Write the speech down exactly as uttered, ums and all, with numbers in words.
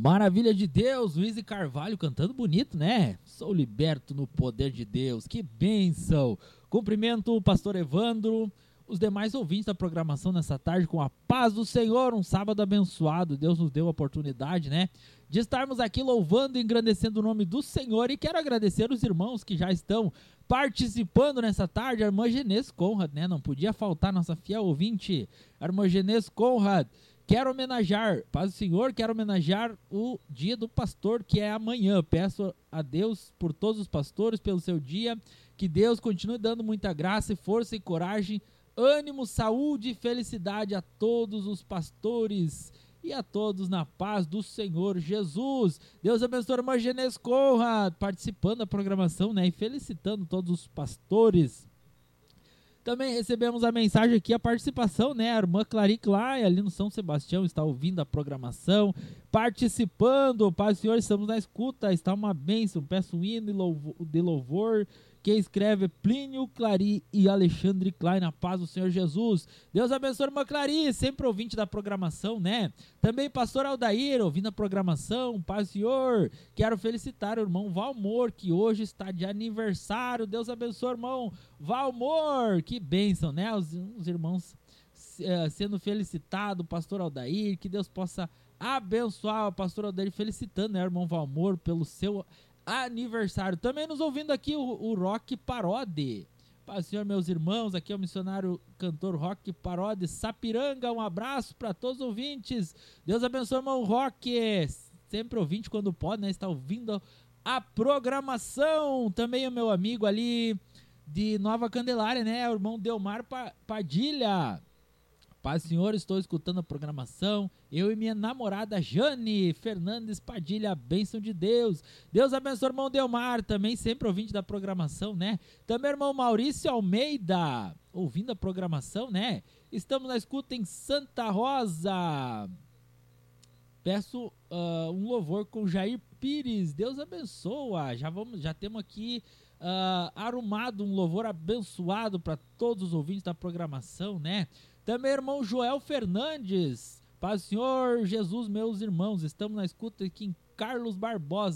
Maravilha de Deus, Luiz e Carvalho cantando bonito, né? Sou liberto no poder de Deus, que bênção! Cumprimento o pastor Evandro, os demais ouvintes da programação nessa tarde com a paz do Senhor, um sábado abençoado. Deus nos deu a oportunidade, né, de estarmos aqui louvando e engrandecendo o nome do Senhor, e quero agradecer os irmãos que já estão participando nessa tarde. A irmã Genês Conrad, né, não podia faltar, nossa fiel ouvinte, a irmã Genês Conrad. Quero homenagear, paz do Senhor, quero homenagear o dia do pastor, que é amanhã. Peço a Deus por todos os pastores, pelo seu dia, que Deus continue dando muita graça, força e coragem, ânimo, saúde e felicidade a todos os pastores e a todos na paz do Senhor Jesus. Deus abençoe a irmã Genês Conrad, participando da programação, né, e felicitando todos os pastores. Também recebemos a mensagem aqui, a participação, né, a irmã Clary Klein, ali no São Sebastião, está ouvindo a programação, participando. Pai do Senhor, estamos na escuta, está uma bênção. Peço um hino de louvor. Quem escreve é Plínio Clary e Alexandre Klein, na paz do Senhor Jesus. Deus abençoe a irmã Clary, sempre ouvinte da programação, né? Também pastor Aldair, ouvindo a programação, paz do Senhor. Quero felicitar o irmão Valmor, que hoje está de aniversário. Deus abençoe, irmão Valmor, que bênção, né? Os, os irmãos uh, sendo felicitados, pastor Aldair, que Deus possa abençoar o pastor Aldair, felicitando, né, o irmão Valmor pelo seu aniversário. Também nos ouvindo aqui o, o Rock Parodi. Paz do Senhor, meus irmãos, aqui é o missionário cantor Rock Parodi Sapiranga. Um abraço para todos os ouvintes. Deus abençoe, irmão Rock, sempre ouvinte quando pode, né, está ouvindo a programação. Também o meu amigo ali de Nova Candelária, né, o irmão Delmar Padilha. Paz do Senhor, estou escutando a programação, eu e minha namorada Jane Fernandes Padilha, bênção de Deus. Deus abençoe o irmão Delmar, também sempre ouvinte da programação, né? Também o irmão Maurício Almeida, ouvindo a programação, né? Estamos na escuta em Santa Rosa. Peço uh, um louvor com Jair Pires, Deus abençoa. Já, vamos, já temos aqui uh, arrumado um louvor abençoado para todos os ouvintes da programação, né? Também irmão Joel Fernandes, paz do Senhor Jesus, meus irmãos, estamos na escuta aqui em Carlos Barbosa.